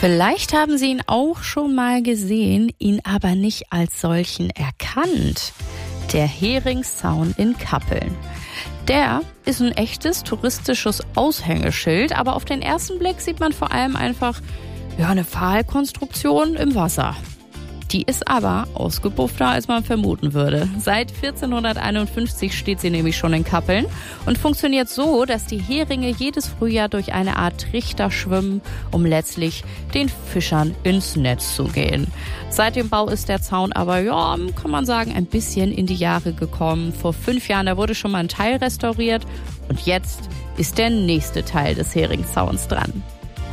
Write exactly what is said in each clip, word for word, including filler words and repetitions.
Vielleicht haben Sie ihn auch schon mal gesehen, ihn aber nicht als solchen erkannt. Der Heringszaun in Kappeln. Der ist ein echtes touristisches Aushängeschild, aber auf den ersten Blick sieht man vor allem einfach ja, eine Pfahlkonstruktion im Wasser. Die ist aber ausgepuffter, als man vermuten würde. Seit vierzehnhunderteinundfünfzig steht sie nämlich schon in Kappeln und funktioniert so, dass die Heringe jedes Frühjahr durch eine Art Trichter schwimmen, um letztlich den Fischern ins Netz zu gehen. Seit dem Bau ist der Zaun aber, ja, kann man sagen, ein bisschen in die Jahre gekommen. Vor fünf Jahren, da wurde schon mal ein Teil restauriert und jetzt ist der nächste Teil des Heringszauns dran.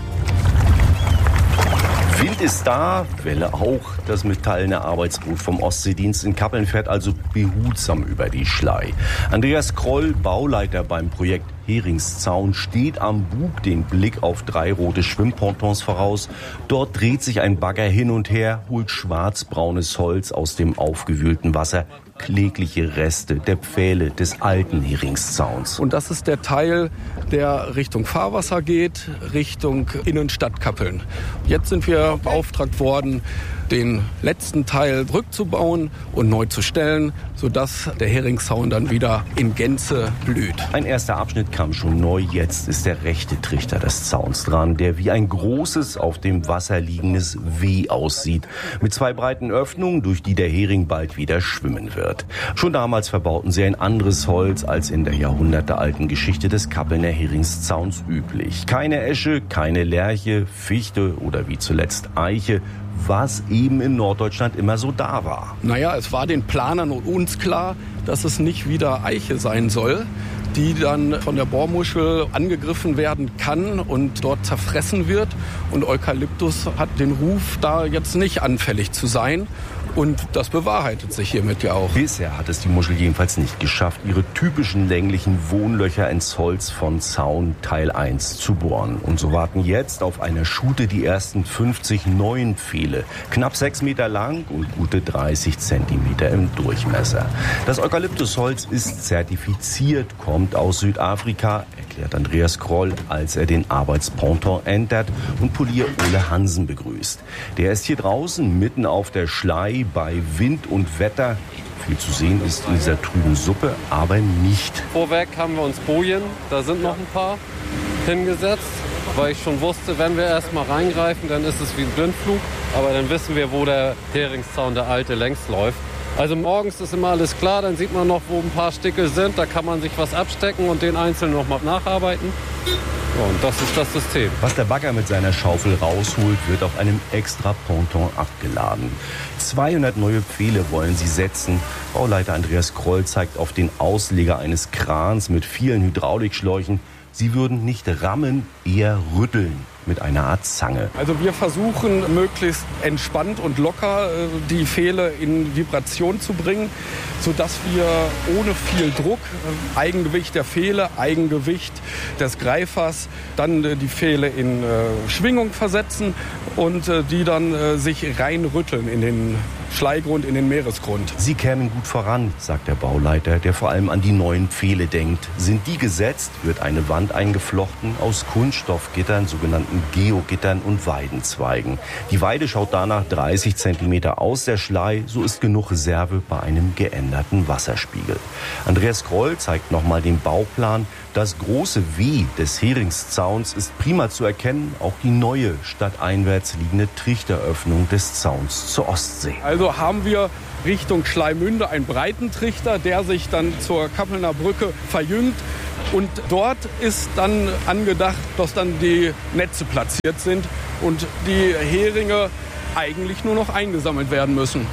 Wind ist da, Welle auch. Das metallene Arbeitsboot vom Ostseedienst in Kappeln fährt also behutsam über die Schlei. Andreas Kroll, Bauleiter beim Projekt Heringszaun, steht am Bug, den Blick auf drei rote Schwimmpontons voraus. Dort dreht sich ein Bagger hin und her, holt schwarzbraunes Holz aus dem aufgewühlten Wasser. Klägliche Reste der Pfähle des alten Heringszauns. Und das ist der Teil, der Richtung Fahrwasser geht, Richtung Innenstadt Kappeln. Jetzt sind wir beauftragt worden, den letzten Teil rückzubauen und neu zu stellen, sodass der Heringszaun dann wieder in Gänze blüht. Ein erster Abschnitt kam schon neu. Jetzt ist der rechte Trichter des Zauns dran, der wie ein großes, auf dem Wasser liegendes W aussieht. Mit zwei breiten Öffnungen, durch die der Hering bald wieder schwimmen wird. Schon damals verbauten sie ein anderes Holz als in der jahrhundertealten Geschichte des Kappelner Heringszauns üblich. Keine Esche, keine Lärche, Fichte oder wie zuletzt Eiche, was eben in Norddeutschland immer so da war. Naja, es war den Planern und uns klar, dass es nicht wieder Eiche sein soll, die dann von der Bohrmuschel angegriffen werden kann und dort zerfressen wird. Und Eukalyptus hat den Ruf, da jetzt nicht anfällig zu sein. Und das bewahrheitet sich hiermit ja auch. Bisher hat es die Muschel jedenfalls nicht geschafft, ihre typischen länglichen Wohnlöcher ins Holz von Zaun Teil eins zu bohren. Und so warten jetzt auf einer Schute die ersten fünfzig neuen Pfähle. Knapp sechs Meter lang und gute dreißig Zentimeter im Durchmesser. Das Eukalyptusholz ist zertifiziert, kommt aus Südafrika, erklärt Andreas Kroll, als er den Arbeitsponton entert und Polier Ole Hansen begrüßt. Der ist hier draußen mitten auf der Schlei bei Wind und Wetter. Viel zu sehen ist in dieser trüben Suppe, aber nicht. Vorweg haben wir uns Bojen, da sind noch ein paar, hingesetzt, weil ich schon wusste, wenn wir erst mal reingreifen, dann ist es wie ein Blindflug. Aber dann wissen wir, wo der Heringszaun, der alte, längst läuft. Also morgens ist immer alles klar, dann sieht man noch, wo ein paar Stickel sind. Da kann man sich was abstecken und den einzelnen noch mal nacharbeiten. Ja, und das ist das System. Was der Bagger mit seiner Schaufel rausholt, wird auf einem extra Ponton abgeladen. zweihundert neue Pfähle wollen sie setzen. Bauleiter Andreas Kroll zeigt auf den Ausleger eines Krans mit vielen Hydraulikschläuchen. Sie würden nicht rammen, eher rütteln mit einer Art Zange. Also wir versuchen möglichst entspannt und locker die Pfähle in Vibration zu bringen, sodass wir ohne viel Druck, Eigengewicht der Pfähle, Eigengewicht des Greifers, dann die Pfähle in Schwingung versetzen und die dann sich reinrütteln in den Schleigrund, in den Meeresgrund. Sie kämen gut voran, sagt der Bauleiter, der vor allem an die neuen Pfähle denkt. Sind die gesetzt, wird eine Wand eingeflochten aus Kunststoffgittern, sogenannten Geogittern und Weidenzweigen. Die Weide schaut danach dreißig Zentimeter aus der Schlei, so ist genug Reserve bei einem geänderten Wasserspiegel. Andreas Kroll zeigt nochmal den Bauplan. Das große W des Heringszauns ist prima zu erkennen, auch die neue stadteinwärts liegende Trichteröffnung des Zauns zur Ostsee. Also haben wir Richtung Schleimünde einen breiten Trichter, der sich dann zur Kappelner Brücke verjüngt. Und dort ist dann angedacht, dass dann die Netze platziert sind und die Heringe eigentlich nur noch eingesammelt werden müssen.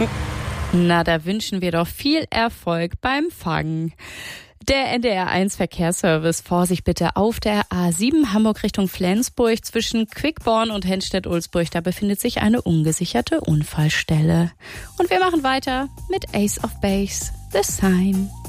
Na, da wünschen wir doch viel Erfolg beim Fangen. Der N D R eins Verkehrsservice, Vorsicht bitte auf der A sieben Hamburg Richtung Flensburg zwischen Quickborn und Henstedt-Ulzburg. Da befindet sich eine ungesicherte Unfallstelle. Und wir machen weiter mit Ace of Base, The Sign.